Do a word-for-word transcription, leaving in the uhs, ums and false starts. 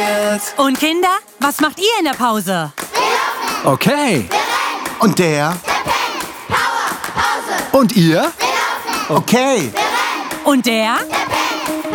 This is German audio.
motiviert. Und Kinder, was macht ihr in der Pause? Okay. Und der? Und ihr? Okay. Und der?